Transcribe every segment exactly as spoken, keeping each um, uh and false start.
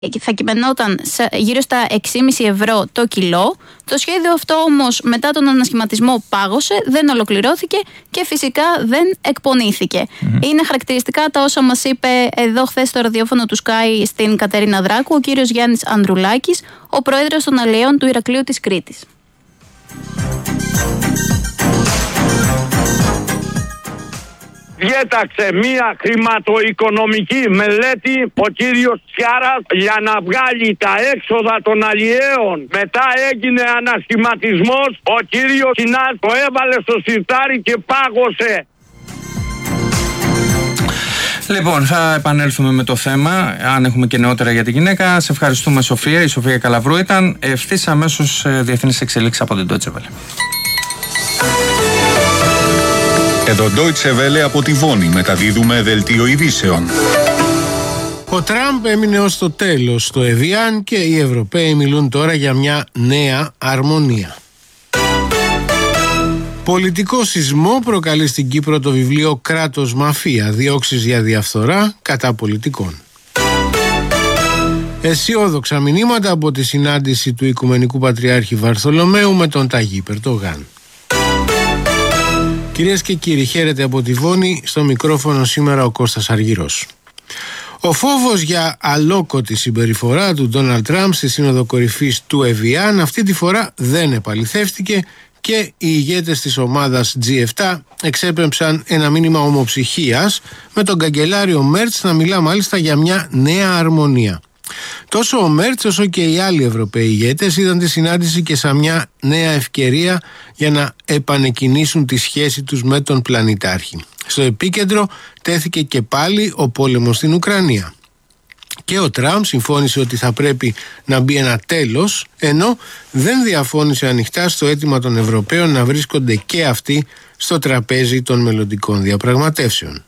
θα κειμενόταν γύρω στα έξι κόμμα πέντε ευρώ το κιλό. Το σχέδιο αυτό όμως μετά τον ανασχηματισμό πάγωσε, δεν ολοκληρώθηκε και φυσικά δεν εκπονήθηκε. Mm-hmm. Είναι χαρακτηριστικά τα όσα μας είπε εδώ χθες στο ραδιόφωνο του Sky στην Κατερίνα Δράκου ο κύριος Γιάννης Ανδρουλάκης, ο πρόεδρος των αλλιέων του Ηρακλείου της Κρήτης. Διέταξε μία χρηματοοικονομική μελέτη ο κύριος Τσιάρας για να βγάλει τα έξοδα των αλλιέων. Μετά έγινε ανασχηματισμός, ο κύριος Κινάς το έβαλε στο σιρτάρι και πάγωσε. Λοιπόν, θα επανέλθουμε με το θέμα, αν έχουμε και νεότερα για τη γυναίκα. Σε ευχαριστούμε, Σοφία. Η Σοφία Καλαβρού ήταν. Ευθύς αμέσως διεθνείς εξελίξεις από την Deutsche Welle. Εδώ Deutsche Welle από τη Βόνη μεταδίδουμε δελτίο ειδήσεων. Ο Τραμπ έμεινε ως το τέλος στο Εβιάν και οι Ευρωπαίοι μιλούν τώρα για μια νέα αρμονία. Πολιτικό σεισμό προκαλεί στην Κύπρο το βιβλίο «Κράτος Μαφία. Διώξεις για διαφθορά κατά πολιτικών». Αισιόδοξα μηνύματα από τη συνάντηση του Οικουμενικού Πατριάρχη Βαρθολομαίου με τον Ταγί Περτογάν. Κυρίες και κύριοι, χαίρετε από τη Βόνη, στο μικρόφωνο σήμερα ο Κώστας Αργυρός. Ο φόβος για αλόκοτη συμπεριφορά του Ντόναλντ Τραμπ στη Σύνοδο Κορυφής του Εβιάν αυτή τη φορά δεν επαληθεύτηκε και οι ηγέτες της ομάδας τζι επτά εξέπεμψαν ένα μήνυμα ομοψυχίας με τον καγκελάριο Μέρτς να μιλά μάλιστα για μια νέα αρμονία. Τόσο ο Μέρτς όσο και οι άλλοι Ευρωπαίοι ηγέτες είδαν τη συνάντηση και σαν μια νέα ευκαιρία για να επανεκκινήσουν τη σχέση τους με τον πλανητάρχη. Στο επίκεντρο τέθηκε και πάλι ο πόλεμος στην Ουκρανία. Και ο Τραμπ συμφώνησε ότι θα πρέπει να μπει ένα τέλος, ενώ δεν διαφώνησε ανοιχτά στο αίτημα των Ευρωπαίων να βρίσκονται και αυτοί στο τραπέζι των μελλοντικών διαπραγματεύσεων.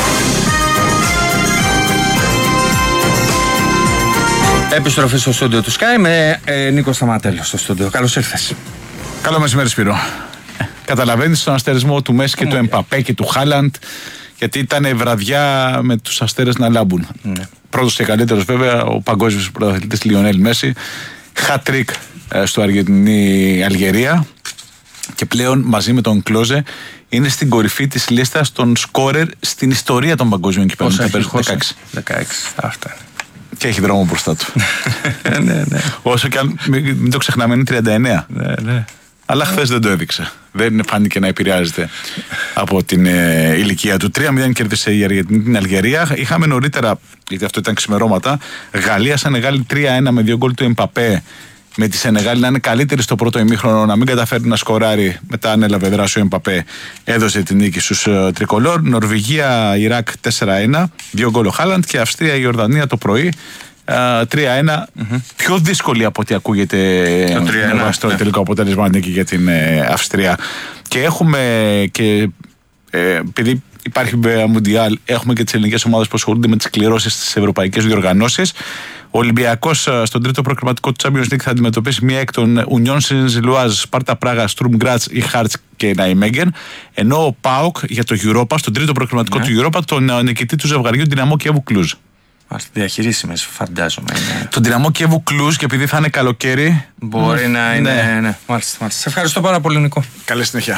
Επιστροφή στο στούντιο του Sky με ε, Νίκο Σταματέλο στο στούντιο. Καλώς ήρθες. Καλό μεσημέρι, Σπύρο. Καταλαβαίνεις τον αστερισμό του Μέση και του Εμπαπέ και του Χάλαντ, γιατί ήταν βραδιά με τους αστέρες να λάμπουν. Ναι. Πρώτος και καλύτερος βέβαια ο παγκόσμιος πρωταθλητής Λιονέλ Μέση. Χατρίκ ε, στο Αργεντινή-Αλγερία και πλέον μαζί με τον Κλόζε είναι στην κορυφή της λίστας των σκόρερ στην ιστορία των παγκόσμιων κυπέλλων. δεκαέξι. δεκαέξι. Αυτά. Και έχει δρόμο μπροστά του. ναι, ναι. Όσο και αν μην, μην το ξεχνάμε, είναι τριάντα εννέα. Ναι, ναι. Αλλά χθες δεν το έδειξε. Δεν φάνηκε να επηρεάζεται από την ε, ηλικία του. τρία μηδέν κέρδισε η Αργεντινή την Αλγερία. Είχαμε νωρίτερα, γιατί αυτό ήταν ξημερώματα, Γαλλία-Σενεγάλη τρία ένα με δύο γκολ του Εμπαπέ. Με τη Σενεγάλη να είναι καλύτερη στο πρώτο ημίχρονο, να μην καταφέρει να σκοράρει. Μετά ανέλαβε δράση ο Εμπαπέ, έδωσε την νίκη στους uh, τρικολόρ. Νορβηγία-Ιράκ τέσσερα ένα, δύο γκολ ο Χάλαντ. Και Αυστρία-Ιορδανία το πρωί uh, τρία ένα. Mm-hmm. Πιο δύσκολη από ό,τι ακούγεται το τρία ένα, στο ναι. τελικό αποτέλεσμα νίκη για την uh, Αυστρία. Και έχουμε και ε, επειδή υπάρχει Μουντιάλ, έχουμε και τις ελληνικές ομάδες που ασχολούνται με τις κληρώσεις στις ευρωπαϊκές διοργανώσεις. Ο Ολυμπιακός στον τρίτο προκριματικό του Champions League θα αντιμετωπίσει μία εκ των Union Saint-Gilloise, Σπάρτα Πράγα, Στρουμ Γκράτς ή Χάρτς και Ναϊμέγγεν. Ενώ ο ΠΑΟΚ για το Europa, στον τρίτο προκριματικό ναι. του Europa, τον νικητή του ζευγαριού Δυναμό Κιέβου Κλουζ. Μάλιστα, διαχειρίσιμες φαντάζομαι. Είναι. Τον Δυναμό Κιέβου Κλουζ, και επειδή θα είναι καλοκαίρι. Μπορεί mm. να είναι. Ναι, ναι. Μάλιστα, μάλιστα. Σε ευχαριστώ πάρα πολύ, Νικό. Καλή συνέχεια.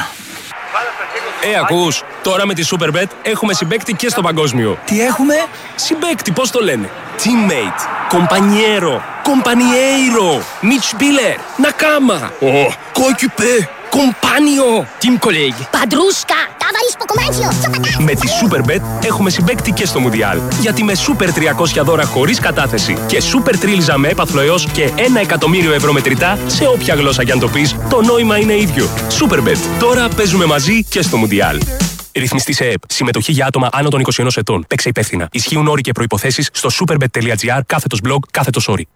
Ε, ακούς, τώρα με τη Superbet έχουμε συμπαίκτη και στο παγκόσμιο. Τι έχουμε? Συμπαίκτη, πώς το λένε? Teammate, compañero, compañeiro, Mitspieler, Nakama, oh, coéquipier, compagno, team colleague, Padrusca, ταβαρίσκο κομμάτσιο. Με τη Superbet έχουμε συμπαίκτη και στο Μουντιάλ. Γιατί με Super τριακόσια δώρα χωρίς κατάθεση και Super τρίλιζα με έπαθλο έως και ένα εκατομμύριο ευρώ μετρητά, σε όποια γλώσσα κι αν το πεις, το νόημα είναι ίδιο. Superbet. Τώρα παίζουμε μαζί και στο Μουντιάλ. Ρυθμιστή σε ΕΕΠ. Συμμετοχή για άτομα άνω των είκοσι ενός ετών. Παίξε υπεύθυνα. Ισχύουν όροι και προϋποθέσεις στο superbet.gr κάθετος blog κάθετος όροι.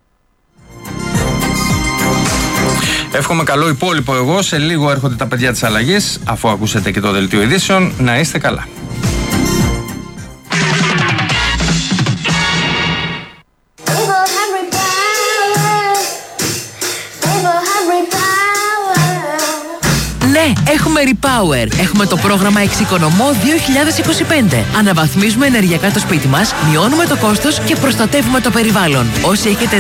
Εύχομαι καλό υπόλοιπο εγώ. Σε λίγο έρχονται τα παιδιά της αλλαγής. Αφού ακούσετε και το δελτίο ειδήσεων, να είστε καλά. Ναι, έχουμε Repower. Έχουμε το πρόγραμμα Εξοικονομώ δύο χιλιάδες είκοσι πέντε. Αναβαθμίζουμε ενεργειακά το σπίτι μας, μειώνουμε το κόστος και προστατεύουμε το περιβάλλον. Όσοι έχετε